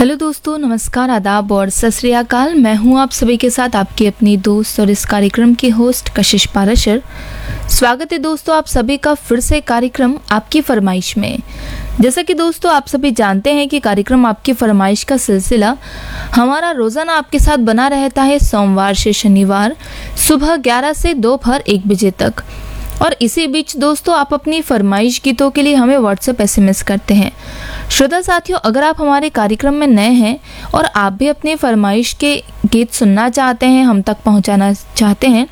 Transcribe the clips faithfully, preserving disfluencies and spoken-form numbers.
Hello दोस्तों, नमस्कार, आदाब और सत श्री अकाल। मैं हूं आप सभी के साथ आपकी अपनी दोस्त और इस कार्यक्रम की होस्ट कशिश पाराशर। स्वागत है दोस्तों आप सभी का फिर से कार्यक्रम आपकी फरमाइश में। जैसा कि दोस्तों आप सभी जानते हैं कि कार्यक्रम आपकी फरमाइश का सिलसिला हमारा रोज़ाना आपके साथ बना रहता है सोमवार से शनिवार सुबह ग्यारह से दोपहर एक बजे तक। और इसी बीच दोस्तों आप अपनी फरमाइश गीतों के लिए हमें व्हाट्सएप एसएमएस करते हैं। श्रोता साथियों, अगर आप हमारे कार्यक्रम में नए हैं और आप भी अपनी फरमाइश के गीत सुनना चाहते हैं, हम तक पहुंचाना चाहते हैं,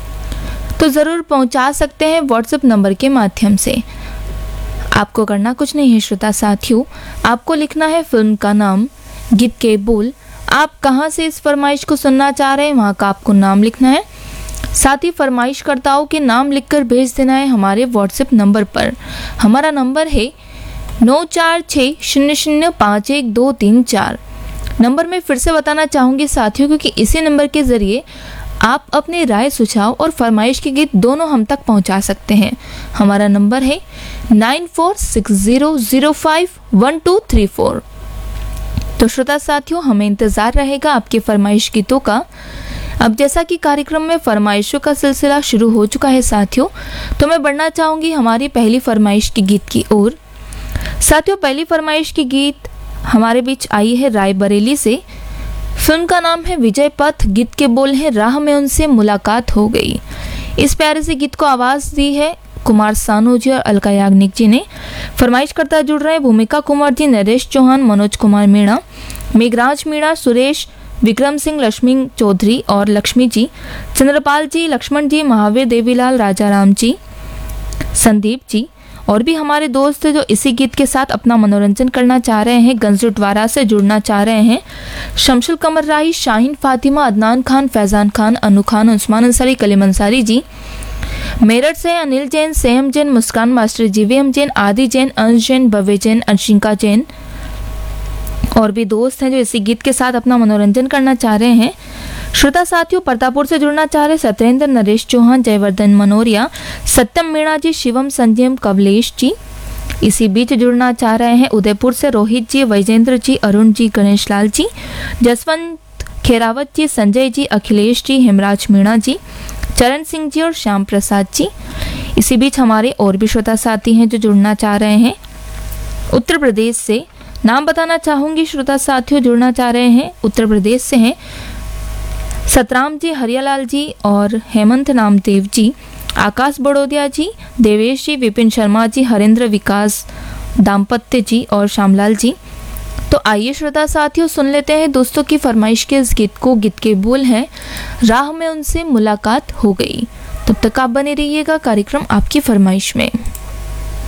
तो ज़रूर पहुंचा सकते हैं व्हाट्सएप नंबर के माध्यम से। आपको करना कुछ नहीं है श्रोता साथियों, आपको लिखना है फिल्म का नाम, गीत के बोल, आप कहां से इस फरमाइश को सुनना चाह रहे हैं वहां का आपको नाम लिखना है। साथ ही फरमाइशकर्ताओं के नाम लिखकर भेज देना है हमारे व्हाट्सएप नंबर पर। हमारा नंबर है नौ चार छः शून्य शून्य पाँच एक दो तीन चार। नंबर मैं फिर से बताना चाहूँगी साथियों, क्योंकि इसी नंबर के ज़रिए आप अपने राय सुझाव और फरमाइश के गीत दोनों हम तक पहुँचा सकते हैं। हमारा नंबर है nine four six zero zero five one two three four. तो श्रोता साथियों, हमें इंतज़ार रहेगा आपके फरमाइश गीतों का। अब जैसा कि कार्यक्रम में फरमाइशों का सिलसिला शुरू हो चुका है साथियों, तो मैं बढ़ना चाहूँगी हमारी पहली फरमाइश की गीत की ओर। साथियों, पहली फरमाइश की गीत हमारे बीच आई है रायबरेली से। फिल्म का नाम है विजय पथ, गीत के बोल हैं राह में उनसे मुलाकात हो गई। इस प्यारे से गीत को आवाज़ दी है कुमार सानू जी और अलका याग्निक जी ने। फरमाइश करता जुड़ रहे हैं भूमिका कुमार जी, नरेश चौहान, मनोज कुमार मीणा, मेघराज मीणा, सुरेश, विक्रम सिंह, लक्ष्मी चौधरी और लक्ष्मी जी, चंद्रपाल जी, लक्ष्मण जी, महावीर, देवीलाल, राजा राम जी, संदीप जी और भी हमारे दोस्त जो इसी गीत के साथ अपना मनोरंजन करना चाह रहे हैं, गंजटवाड़ा से जुड़ना चाह रहे हैं। शमशुल कमर राही, शाहीन फातिमा, अदनान खान, फैजान खान, अनु खान, उस्मान अंसारी, कलीम अंसारी जी। मेरठ से अनिल जैन, सेम जैन, मुस्कान मास्टर, जीवीएम जैन, आदि जैन, अंश जैन, भव्य जैन, अंशिका जैन और भी दोस्त हैं जो इसी गीत के साथ अपना मनोरंजन करना चाह रहे हैं। श्रोता साथियों, परतापुर से जुड़ना चाह रहे सत्येंद्र, नरेश चौहान, जयवर्धन मनोरिया, सत्यम मीणा जी, शिवम, संजयम, कवलेश जी। इसी बीच जुड़ना चाह रहे हैं उदयपुर से रोहित जी, वैजेंद्र जी, अरुण जी, गणेश लाल जी, जसवंत खेरावत जी, संजय जी, अखिलेश जी, हेमराज मीणा जी, चरण सिंह जी और श्याम प्रसाद जी। इसी बीच हमारे और भी श्रोता साथी हैं जो जुड़ना चाह रहे हैं उत्तर प्रदेश से। नाम बताना चाहूँगी श्रोता साथियों, जुड़ना चाह रहे हैं उत्तर प्रदेश से हैं सतराम जी, हरियालाल जी और हेमंत नामदेव जी, आकाश बड़ोदिया जी, देवेश जी, विपिन शर्मा जी, हरेंद्र विकास दाम्पत्य जी और श्यामलाल जी। तो आइए श्रोता साथियों, सुन लेते हैं दोस्तों की फरमाइश के इस गीत को। गीत के बोल हैं राह में उनसे मुलाकात हो गई। तब तक आप बने रहिएगा कार्यक्रम आपकी फरमाइश में।